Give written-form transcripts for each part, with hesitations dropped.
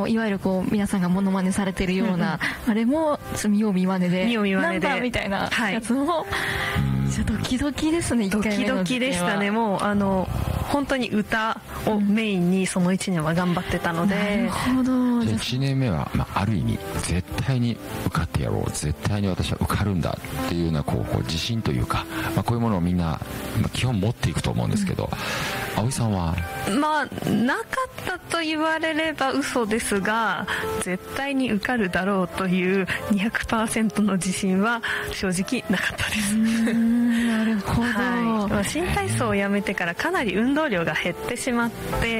いわゆるこう皆さんがモノマネされてるようなあれも見よう見まねでなんだみたいなやつも、ちょっとドキドキですね。 ドキドキでしたね。もう本当に歌をメインにその1年は頑張ってたので。 なるほど。 じゃあ1年目は、ある意味絶対に受かってやろう、絶対に私は受かるんだっていうようなこう自信というか、こういうものをみんな、基本持っていくと思うんですけど、葵さんはなかったと言われれば嘘ですが、絶対に受かるだろうという 200% の自信は正直なかったです。 なるほど。 新体操をやめてからかなり運動量が減ってしまって、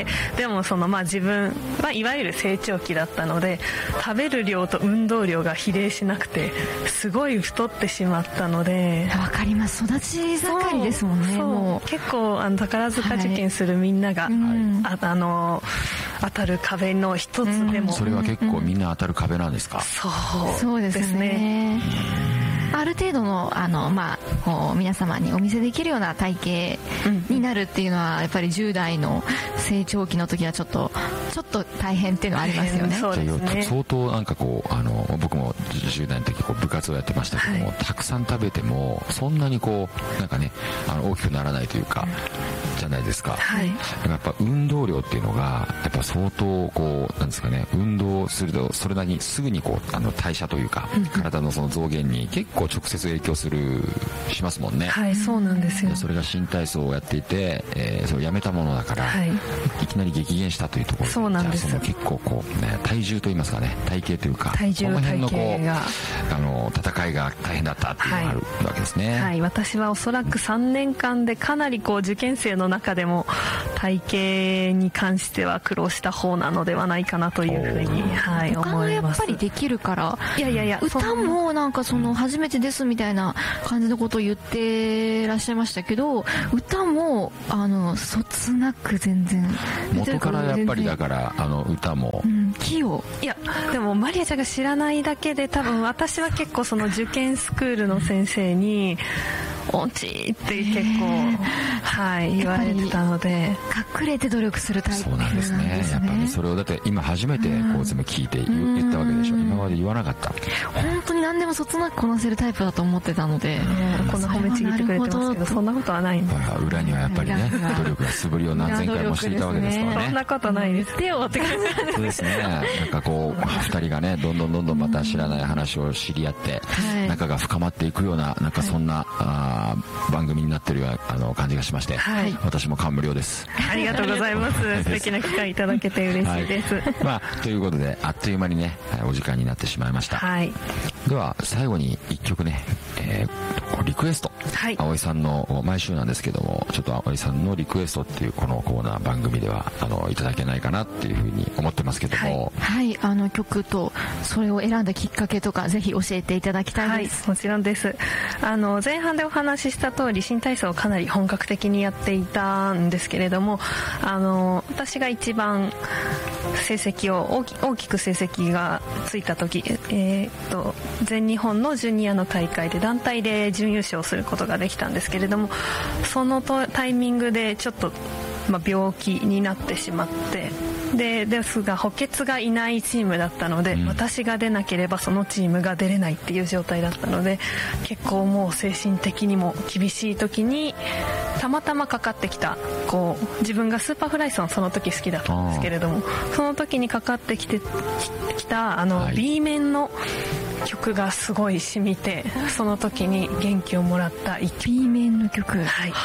でも自分はいわゆる成長期だったので、食べる量と運動量が比例しなくてすごい太ってしまったので。 わかります。育ち盛りですもんね。もう結構宝塚受験するみんなが、当たる壁の一つでも、 それは結構みんな当たる壁なんですか？ そうですね。ある程度のこう皆様にお見せできるような体型になるっていうのはやっぱり10代の成長期の時はちょっと大変っていうのはありますよね。 そうですね。 相当なんかこう僕も10代の時部活をやってましたけども、たくさん食べてもそんなにこうなんかね大きくならないというかじゃないですか。やっぱ運動量っていうのがやっぱ相当こうなんですかね、運動するとそれなりにすぐにこう代謝というか、体のその増減に結構直接影響しますもんね。 そうなんですよ。 それが新体操をやっていて、それをやめたものだから、いきなり激減したというところで、 そうなんです。 じゃあ結構こう、体重といいますかね、体型というか、 体重この辺のこ体型う戦いが大変だったっていうのがあるわけですね。 私はおそらく3年間でかなりこう受験生の中でも体型に関しては苦労した方なのではないかなというふうに、思います。 やっぱりできるから、 いや歌もなんか初めてですみたいな感じのことを言ってらっしゃいましたけど、歌もそつなく全然元からやっぱりだから歌も、 器用。 いやでもマリアちゃんが知らないだけで、多分私は結構その受験スクールの先生にオンチって結構言われてたので、 隠れて努力するタイプなんですね。 やっぱりそれをだって今初めてこう全部聞いて言ったわけでしょ。今まで言わなかった。 本当に何でもそつなくこなせるタイプだと思ってたので、 こんな褒めちぎってくれてますけど、そんなことはないんで。 裏にはやっぱりね、努力が素振りを何千回もしていたわけですからね。 そんなことないです。手をって感じなんです。 そうですね。なんかこう2人がね、どんどんまた知らない話を知り合って、仲が深まっていくような、なんかそんな番組になってるような感じがしまして、私も感無量です。 ありがとうございます。素敵な機会いただけて嬉しいです。 ということであっという間にねお時間になってしまいました。では最後に1曲ね、リクエスト、葵さんの毎週なんですけども、ちょっと葵さんのリクエストっていうこのコーナー番組ではいただけないかなっていうふうに思ってますけども、 曲とそれを選んだきっかけとかぜひ教えていただきたいです。 もちろんです。前半でお話しした通り新体操をかなり本格的にやっていたんですけれども、私が一番成績を大きく成績がついた時、全日本のジュニアの大会で団体で準優勝することができたんですけれども、そのタイミングでちょっと病気になってしまって、ですが補欠がいないチームだったので、私が出なければそのチームが出れないっていう状態だったので、結構もう精神的にも厳しい時にたまたまかかってきた自分がスーパーフライソンその時好きだったんですけれども、その時にかかってきたB 面の曲がすごい染みて、その時に元気をもらった一曲。 B 面の曲。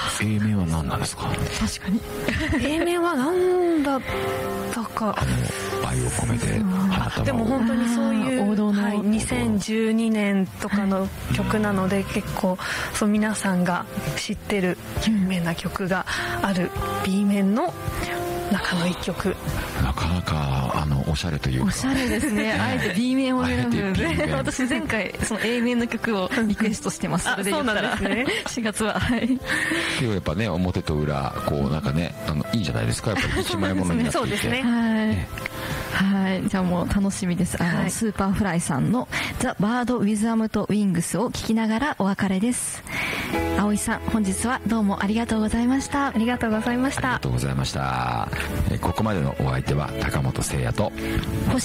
A 面は何なんですか？ 確かに A 面は何だったか、 愛を込めて花束を。 でも本当にそういう王道の、 2012年とかの曲なので、結構皆さんが知ってる有名な曲がある B 面の中の一曲。 なかなかおしゃれというか、 おしゃれですね。あえて B 面を選ぶので、私前回その A 面の曲をリクエストしてます。それで言ったら4月はやっぱね、表と裏なんかねいいじゃないですか。やっぱり一枚ものになっていて。 そうですね。 じゃあもう楽しみです。スーパーフライさんのザ・バード・ウィズ・アムと・ウィングスを聞きながらお別れです。葵さん、本日はどうもありがとうございました。 ありがとうございました。 ありがとうございました。ここまでのお相手は高本誠也と